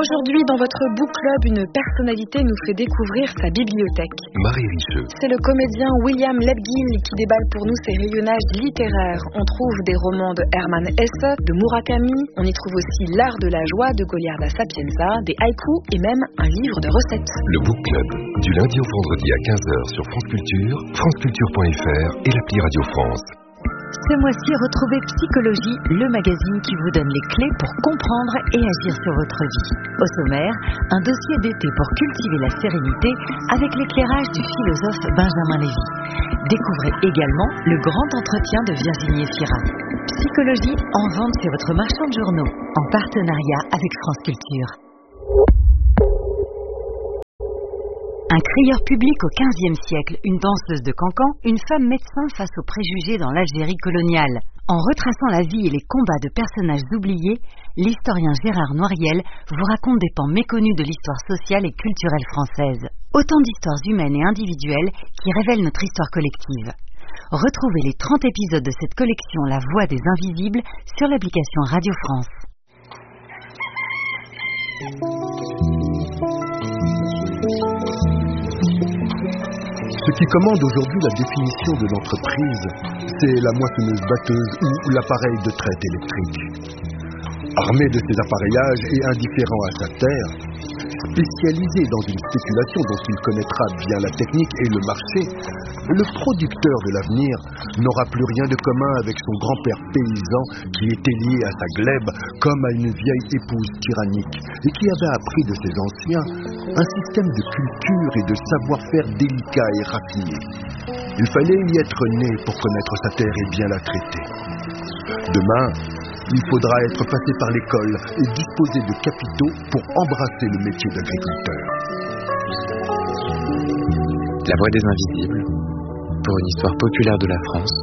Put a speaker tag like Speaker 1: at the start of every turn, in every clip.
Speaker 1: Aujourd'hui, dans votre book club, une personnalité nous fait découvrir sa bibliothèque.
Speaker 2: Marie Richeux.
Speaker 1: C'est le comédien William Lebguil qui déballe pour nous ses rayonnages littéraires. On trouve des romans de Hermann Hesse, de Murakami, on y trouve aussi L'art de la joie de Goliarda Sapienza, des haïkus et même un livre de recettes.
Speaker 2: Le book club, du lundi au vendredi à 15h sur France Culture, franceculture.fr et l'appli Radio France.
Speaker 3: Ce mois-ci, retrouvez Psychologie, le magazine qui vous donne les clés pour comprendre et agir sur votre vie. Au sommaire, un dossier d'été pour cultiver la sérénité avec l'éclairage du philosophe Benjamin Lévy. Découvrez également le grand entretien de Virginie Efira. Psychologie en vente chez votre marchand de journaux, en partenariat avec France Culture. Un crieur public au XVe siècle, une danseuse de cancan, une femme médecin face aux préjugés dans l'Algérie coloniale. En retraçant la vie et les combats de personnages oubliés, l'historien Gérard Noiriel vous raconte des pans méconnus de l'histoire sociale et culturelle française. Autant d'histoires humaines et individuelles qui révèlent notre histoire collective. Retrouvez les 30 épisodes de cette collection La Voix des Invisibles sur l'application Radio France.
Speaker 4: Ce qui commande aujourd'hui la définition de l'entreprise, c'est la moissonneuse batteuse ou l'appareil de traite électrique. Armé de ses appareillages et indifférent à sa terre, spécialisé dans une spéculation dont il connaîtra bien la technique et le marché, le producteur de l'avenir n'aura plus rien de commun avec son grand-père paysan qui était lié à sa glèbe comme à une vieille épouse tyrannique et qui avait appris de ses anciens un système de culture et de savoir-faire délicat et raffiné. Il fallait y être né pour connaître sa terre et bien la traiter. Demain, il faudra être passé par l'école et disposer de capitaux pour embrasser le métier d'agriculteur.
Speaker 5: La Voix des Invisibles, pour une histoire populaire de la France.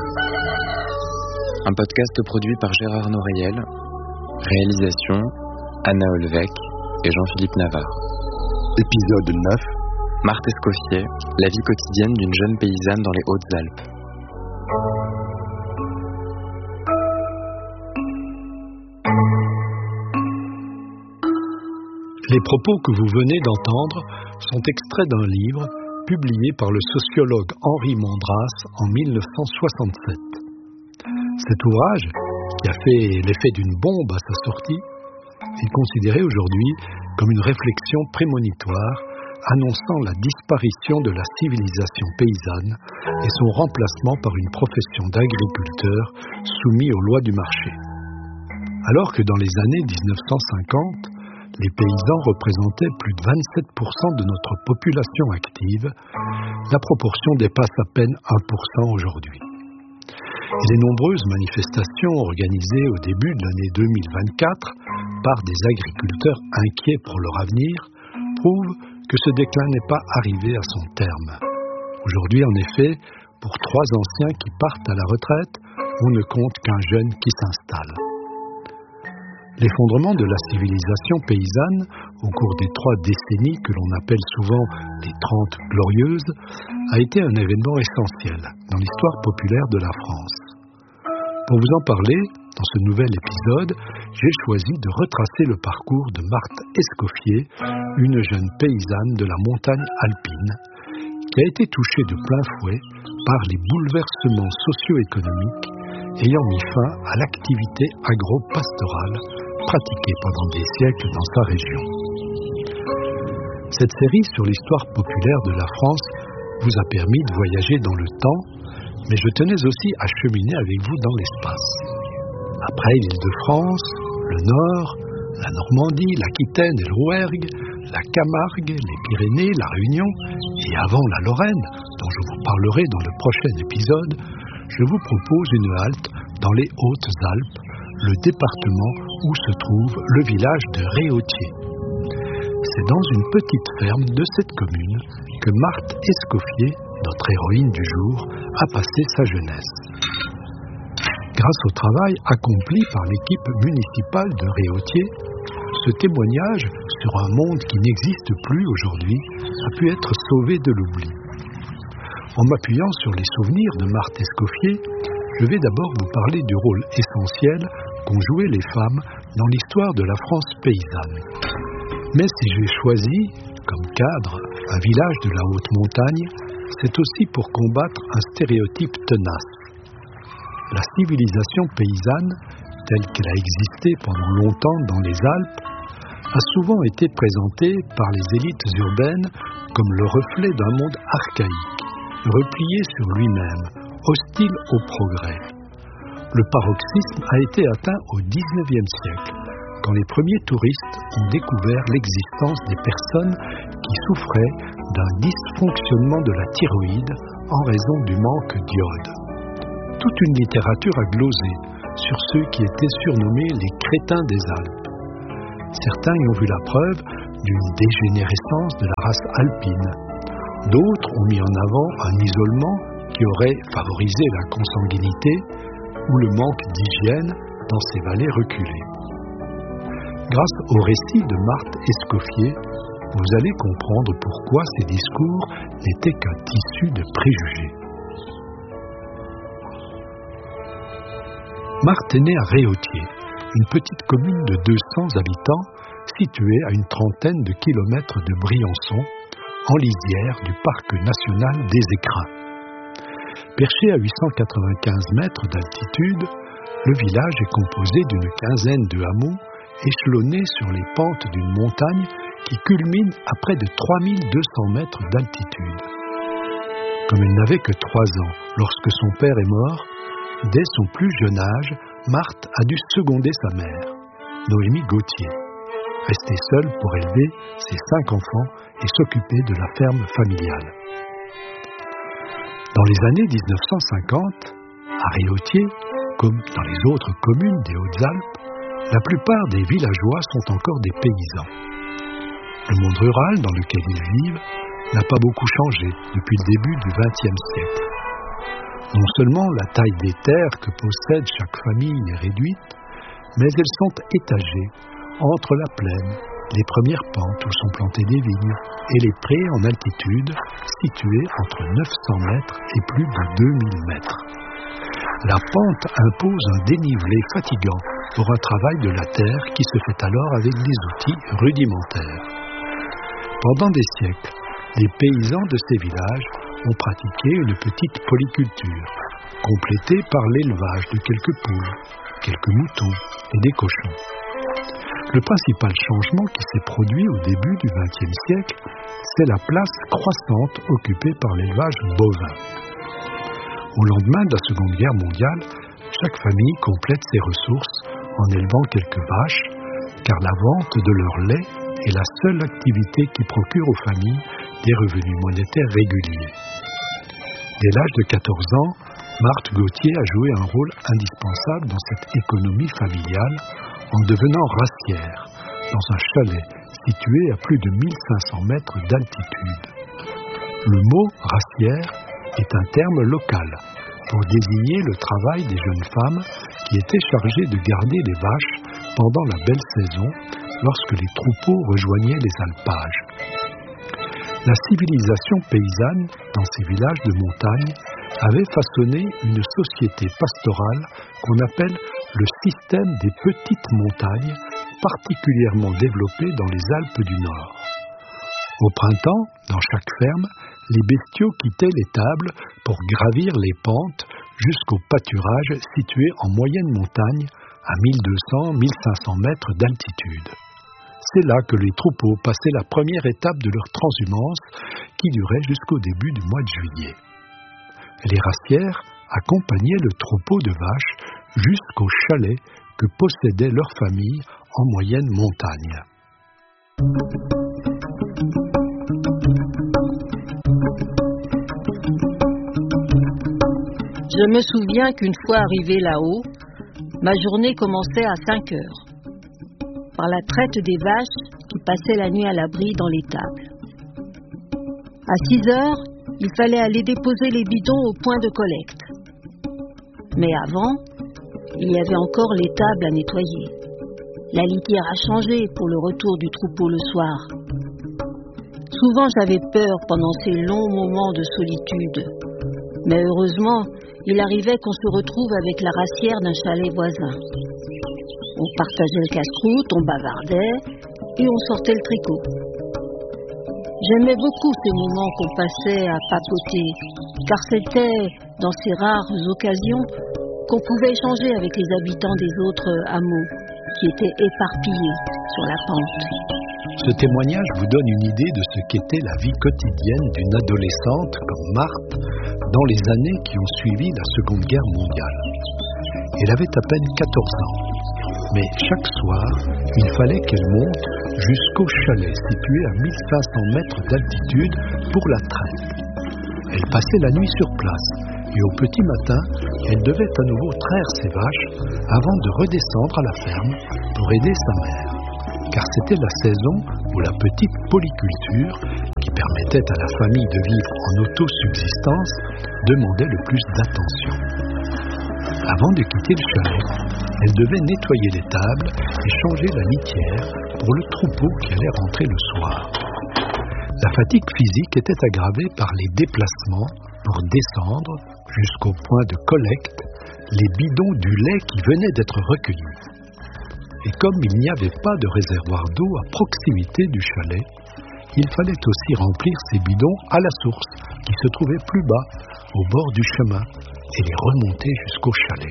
Speaker 5: Un podcast produit par Gérard Noiriel, réalisation Anna Olvec et Jean-Philippe Navarre.
Speaker 4: Épisode 9.
Speaker 5: Marthe Escoffier, la vie quotidienne d'une jeune paysanne dans les Hautes-Alpes.
Speaker 6: Les propos que vous venez d'entendre sont extraits d'un livre publié par le sociologue Henri Mondras en 1967. Cet ouvrage, qui a fait l'effet d'une bombe à sa sortie, est considéré aujourd'hui comme une réflexion prémonitoire annonçant la disparition de la civilisation paysanne et son remplacement par une profession d'agriculteur soumis aux lois du marché. Alors que dans les années 1950, les paysans représentaient plus de 27% de notre population active, la proportion dépasse à peine 1% aujourd'hui. Et les nombreuses manifestations organisées au début de l'année 2024 par des agriculteurs inquiets pour leur avenir prouvent que ce déclin n'est pas arrivé à son terme. Aujourd'hui, en effet, pour 3 anciens qui partent à la retraite, on ne compte qu'un jeune qui s'installe. L'effondrement de la civilisation paysanne au cours des 3 décennies que l'on appelle souvent les 30 glorieuses a été un événement essentiel dans l'histoire populaire de la France. Pour vous en parler, dans ce nouvel épisode, j'ai choisi de retracer le parcours de Marthe Escoffier, une jeune paysanne de la montagne alpine, qui a été touchée de plein fouet par les bouleversements socio-économiques ayant mis fin à l'activité agro-pastorale pratiquée pendant des siècles dans sa région. Cette série sur l'histoire populaire de la France vous a permis de voyager dans le temps, mais je tenais aussi à cheminer avec vous dans l'espace. Après l'Île-de-France, le Nord, la Normandie, l'Aquitaine et le Rouergue, la Camargue, les Pyrénées, la Réunion, et avant la Lorraine, dont je vous parlerai dans le prochain épisode, je vous propose une halte dans les Hautes-Alpes, le département où se trouve le village de Réautier. C'est dans une petite ferme de cette commune que Marthe Escoffier, notre héroïne du jour, a passé sa jeunesse. Grâce au travail accompli par l'équipe municipale de Réautier, ce témoignage sur un monde qui n'existe plus aujourd'hui a pu être sauvé de l'oubli. En m'appuyant sur les souvenirs de Marthe Escoffier, je vais d'abord vous parler du rôle essentiel qu'ont joué les femmes dans l'histoire de la France paysanne. Mais si j'ai choisi, comme cadre, un village de la haute montagne, c'est aussi pour combattre un stéréotype tenace. La civilisation paysanne, telle qu'elle a existé pendant longtemps dans les Alpes, a souvent été présentée par les élites urbaines comme le reflet d'un monde archaïque, replié sur lui-même, hostile au progrès. Le paroxysme a été atteint au XIXe siècle, quand les premiers touristes ont découvert l'existence des personnes qui souffraient d'un dysfonctionnement de la thyroïde en raison du manque d'iode. Toute une littérature a glosé sur ceux qui étaient surnommés les crétins des Alpes. Certains y ont vu la preuve d'une dégénérescence de la race alpine. D'autres ont mis en avant un isolement qui aurait favorisé la consanguinité ou le manque d'hygiène dans ces vallées reculées. Grâce au récit de Marthe Escoffier, vous allez comprendre pourquoi ces discours n'étaient qu'un tissu de préjugés. Marthe est née à Réautier, une petite commune de 200 habitants située à une trentaine de kilomètres de Briançon, en lisière du parc national des Écrins. Perché à 895 mètres d'altitude, le village est composé d'une quinzaine de hameaux échelonnés sur les pentes d'une montagne qui culmine à près de 3200 mètres d'altitude. Comme elle n'avait que 3 ans lorsque son père est mort, dès son plus jeune âge, Marthe a dû seconder sa mère, Noémie Gauthier, restée seule pour élever ses 5 enfants et s'occuper de la ferme familiale. Dans les années 1950, à Réautier, comme dans les autres communes des Hautes-Alpes, la plupart des villageois sont encore des paysans. Le monde rural dans lequel ils vivent n'a pas beaucoup changé depuis le début du XXe siècle. Non seulement la taille des terres que possède chaque famille est réduite, mais elles sont étagées entre la plaine, les premières pentes où sont plantées des vignes, et les prés en altitude situés entre 900 mètres et plus de 2000 mètres. La pente impose un dénivelé fatigant pour un travail de la terre qui se fait alors avec des outils rudimentaires. Pendant des siècles, les paysans de ces villages ont pratiqué une petite polyculture, complétée par l'élevage de quelques poules, quelques moutons et des cochons. Le principal changement qui s'est produit au début du XXe siècle, c'est la place croissante occupée par l'élevage bovin. Au lendemain de la Seconde Guerre mondiale, chaque famille complète ses ressources en élevant quelques vaches, car la vente de leur lait est la seule activité qui procure aux familles des revenus monétaires réguliers. Dès l'âge de 14 ans, Marthe Gauthier a joué un rôle indispensable dans cette économie familiale en devenant racière, dans un chalet situé à plus de 1500 mètres d'altitude. Le mot racière est un terme local pour désigner le travail des jeunes femmes qui étaient chargées de garder les vaches pendant la belle saison lorsque les troupeaux rejoignaient les alpages. La civilisation paysanne dans ces villages de montagne avait façonné une société pastorale qu'on appelle le système des petites montagnes, particulièrement développé dans les Alpes du Nord. Au printemps, dans chaque ferme, les bestiaux quittaient l'étable pour gravir les pentes jusqu'au pâturage situé en moyenne montagne à 1200-1500 mètres d'altitude. C'est là que les troupeaux passaient la première étape de leur transhumance qui durait jusqu'au début du mois de juillet. Les racières accompagnaient le troupeau de vaches jusqu'au chalet que possédait leur famille en moyenne montagne.
Speaker 7: Je me souviens qu'une fois arrivé là-haut, ma journée commençait à 5 heures, par la traite des vaches qui passaient la nuit à l'abri dans l'étable. À 6 heures, il fallait aller déposer les bidons au point de collecte. Mais avant, il y avait encore l'étable à nettoyer. La litière a changé pour le retour du troupeau le soir. Souvent j'avais peur pendant ces longs moments de solitude. Mais heureusement, il arrivait qu'on se retrouve avec la racière d'un chalet voisin. On partageait le casse-croûte, on bavardait, et on sortait le tricot. J'aimais beaucoup ces moments qu'on passait à papoter, car c'était dans ces rares occasions qu'on pouvait échanger avec les habitants des autres hameaux qui étaient éparpillés sur la pente.
Speaker 6: Ce témoignage vous donne une idée de ce qu'était la vie quotidienne d'une adolescente comme Marthe dans les années qui ont suivi la Seconde Guerre mondiale. Elle avait à peine 14 ans, mais chaque soir, il fallait qu'elle monte jusqu'au chalet situé à 1500 mètres d'altitude pour la traite. Elle passait la nuit sur place et au petit matin, elle devait à nouveau traire ses vaches avant de redescendre à la ferme pour aider sa mère. Car c'était la saison où la petite polyculture, qui permettait à la famille de vivre en autosubsistance, demandait le plus d'attention. Avant de quitter le chalet, elle devait nettoyer les tables et changer la litière pour le troupeau qui allait rentrer le soir. La fatigue physique était aggravée par les déplacements pour descendre jusqu'au point de collecte les bidons du lait qui venaient d'être recueillis. Et comme il n'y avait pas de réservoir d'eau à proximité du chalet, il fallait aussi remplir ces bidons à la source qui se trouvait plus bas, au bord du chemin, et les remonter jusqu'au chalet.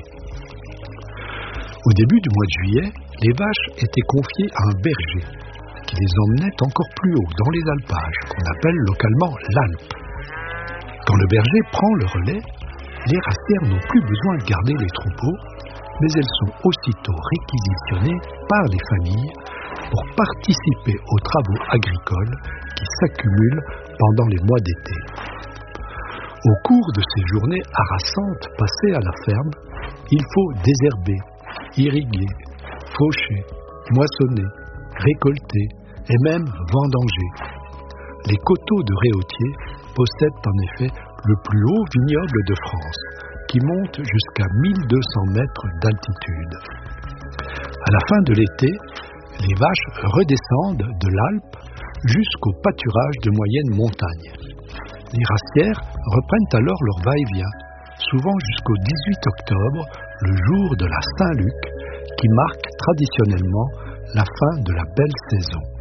Speaker 6: Au début du mois de juillet, les vaches étaient confiées à un berger qui les emmenait encore plus haut dans les alpages, qu'on appelle localement l'Alpe. Quand le berger prend le relais, les racières n'ont plus besoin de garder les troupeaux, mais elles sont aussitôt réquisitionnées par les familles pour participer aux travaux agricoles qui s'accumulent pendant les mois d'été. Au cours de ces journées harassantes passées à la ferme, il faut désherber, irriguer, faucher, moissonner, récolter et même vendanger. Les coteaux de Réautier possèdent en effet le plus haut vignoble de France, qui monte jusqu'à 1200 mètres d'altitude. À la fin de l'été, les vaches redescendent de l'Alpe jusqu'au pâturage de moyenne montagne. Les racières reprennent alors leur va-et-vient, souvent jusqu'au 18 octobre, le jour de la Saint-Luc, qui marque traditionnellement la fin de la belle saison.